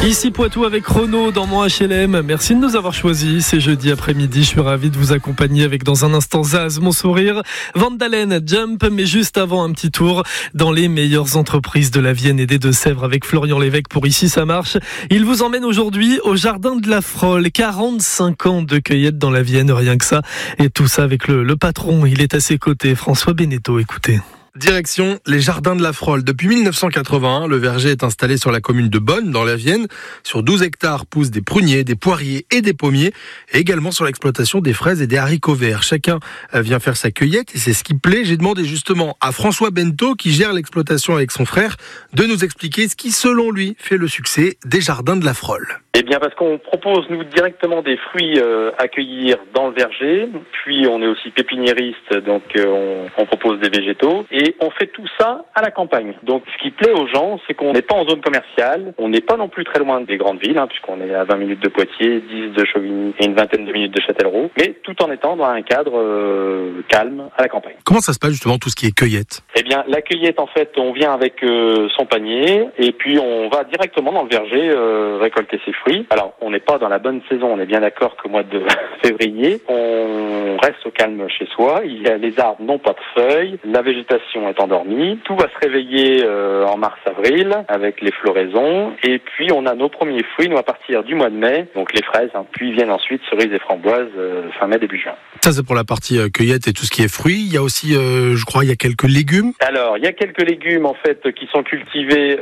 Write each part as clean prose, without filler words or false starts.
Ici Poitou avec Renaud dans mon HLM. Merci de nous avoir choisis. C'est jeudi après-midi. Je suis ravi de vous accompagner avec dans un instant Zaz, mon sourire, Van Dalen, Jump, mais juste avant un petit tour dans les meilleures entreprises de la Vienne et des Deux-Sèvres avec Florian Lévesque pour Ici ça marche. Il vous emmène aujourd'hui au Jardin de la Frolle. 45 ans de cueillette dans la Vienne, rien que ça. Et tout ça avec le patron. Il est à ses côtés, François Beneteau. Écoutez. Direction les Jardins de la Frolle. Depuis 1981, le verger est installé sur la commune de Bonn, dans la Vienne. Sur 12 hectares poussent des pruniers, des poiriers et des pommiers. Et également sur l'exploitation des fraises et des haricots verts. Chacun vient faire sa cueillette et c'est ce qui plaît. J'ai demandé justement à François Beneteau, qui gère l'exploitation avec son frère, de nous expliquer ce qui, selon lui, fait le succès des Jardins de la Frolle. Eh bien, parce qu'on propose, nous, directement des fruits à cueillir dans le verger. Puis, on est aussi pépiniériste, donc on propose des végétaux. Et on fait tout ça à la campagne. Donc, ce qui plaît aux gens, c'est qu'on n'est pas en zone commerciale. On n'est pas non plus très loin des grandes villes, puisqu'on est à 20 minutes de Poitiers, 10 de Chauvigny et une vingtaine de minutes de Châtellerault. Mais tout en étant dans un cadre calme à la campagne. Comment ça se passe, justement, tout ce qui est cueillette ? Eh bien, la cueillette, en fait, on vient avec son panier et puis on va directement dans le verger récolter ses fruits. Alors, on n'est pas dans la bonne saison, on est bien d'accord qu'au mois de février, on reste au calme chez soi. Les arbres n'ont pas de feuilles, la végétation est endormie. Tout va se réveiller en mars-avril avec les floraisons. Et puis, on a nos premiers fruits, nous, à partir du mois de mai, donc les fraises. Puis viennent ensuite cerises et framboises fin mai, début juin. Ça, c'est pour la partie cueillette et tout ce qui est fruits. Il y a aussi, je crois, il y a quelques légumes. Alors, il y a quelques légumes, en fait, qui sont cultivés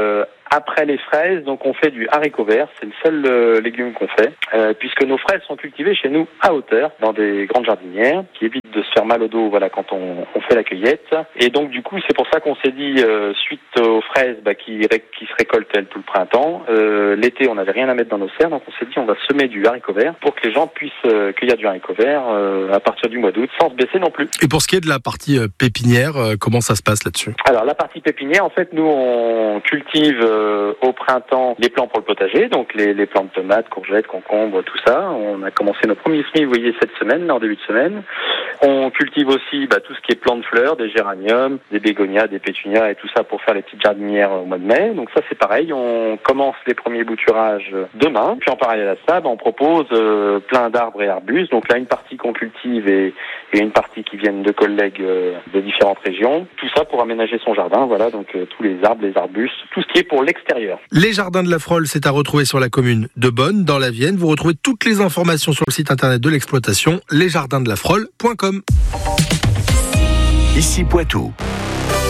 après les fraises, donc on fait du haricot vert, c'est le seul légume qu'on fait, puisque nos fraises sont cultivées chez nous à hauteur, dans des grandes jardinières, qui évitent de se faire mal au dos, quand on fait la cueillette. Et donc du coup, c'est pour ça qu'on s'est dit, suite aux fraises qui se récoltent elles tout le printemps, l'été on n'avait rien à mettre dans nos serres, donc on s'est dit on va semer du haricot vert pour que les gens puissent cueillir du haricot vert à partir du mois d'août, sans se baisser non plus. Et pour ce qui est de la partie pépinière, comment ça se passe là-dessus ? Alors la partie pépinière, en fait, nous on cultive au printemps les plants pour le potager, donc les plants de tomates, courgettes, concombres, tout ça. On a commencé nos premiers semis, vous voyez, cette semaine, en début de semaine. On cultive aussi tout ce qui est plants de fleurs, des géraniums, des bégonias, des pétunias et tout ça pour faire les petites jardinières au mois de mai. Donc ça c'est pareil, on commence les premiers bouturages demain. Puis en parallèle à ça, on propose plein d'arbres et arbustes. Donc là une partie qu'on cultive et une partie qui viennent de collègues de différentes régions. Tout ça pour aménager son jardin, donc tous les arbres, les arbustes, tout ce qui est pour l'extérieur. Les Jardins de la Frolle, c'est à retrouver sur la commune de Bonn, dans la Vienne. Vous retrouvez toutes les informations sur le site internet de l'exploitation, lesjardindelafrolle.com. Ici Poitou.